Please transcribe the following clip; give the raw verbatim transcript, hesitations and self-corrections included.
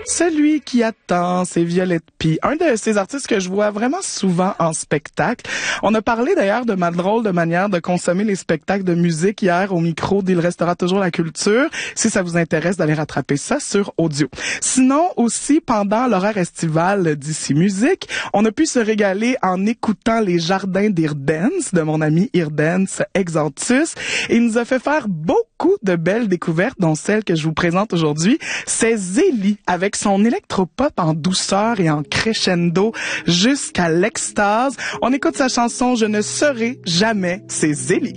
Celui qui attend, c'est Violette Py, un de ces artistes que je vois vraiment souvent en spectacle. On a parlé d'ailleurs de ma drôle de manière de consommer les spectacles de musique hier au micro d'Il restera toujours la culture. Si ça vous intéresse d'aller rattraper ça sur audio. Sinon, aussi, pendant l'horaire estival d'Ici Musique, on a pu se régaler en écoutant les jardins d'Irdance de mon ami Irdance Exantus. Et il nous a fait faire beaucoup de belles découvertes, dont celle que je vous présente aujourd'hui. C'est Zélie, avec son électropop en douceur et en crescendo jusqu'à l'extase. On écoute sa chanson « Je ne serai jamais », c'est Zélie.